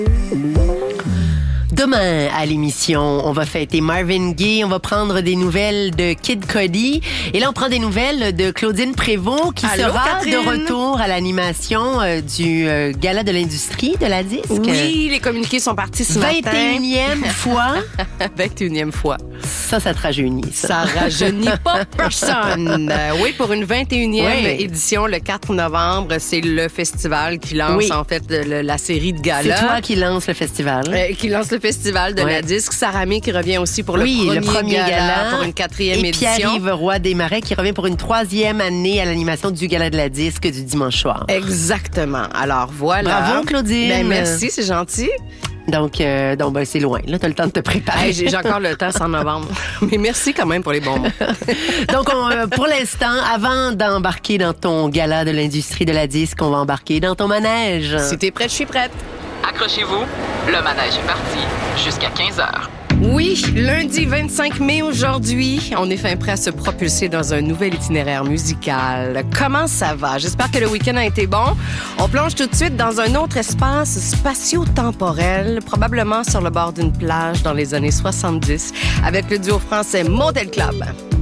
Demain, à l'émission, on va fêter Marvin Gaye, on va prendre des nouvelles de Kid Cudi. Et là, on prend des nouvelles de Claudine Prévost qui Allô, sera Catherine? de retour à l'animation du Gala de l'industrie de la disque. Oui, les communiqués sont partis ce matin. 21e fois. 21e fois. Ça te rajeunit, ça. Ça rajeunit pas personne. Oui, pour une 21e édition, le 4 novembre, c'est le festival qui lance en fait la série de galas. C'est toi qui lance le festival. Qui lance le festival de la disque. Sarah May qui revient aussi pour le premier gala pour une 4e édition. Et Pierre-Yves Roy Desmarais qui revient pour une 3e année à l'animation du Gala de la disque du dimanche soir. Exactement. Alors voilà. Bravo, Claudine. Ben, merci, c'est gentil. Donc ben, c'est loin. Là, t'as le temps de te préparer. Hey, j'ai encore le temps, c'est en novembre. Mais merci quand même pour les bons mots. Donc, pour l'instant, avant d'embarquer dans ton gala de l'industrie de la disque, on va embarquer dans ton manège. Si t'es prête, je suis prête. Accrochez-vous, le manège est parti jusqu'à 15h. Oui, lundi 25 mai aujourd'hui, on est fin prêt à se propulser dans un nouvel itinéraire musical. Comment ça va? J'espère que le week-end a été bon. On plonge tout de suite dans un autre espace spatio-temporel, probablement sur le bord d'une plage dans les années 70, avec le duo français Motel Club.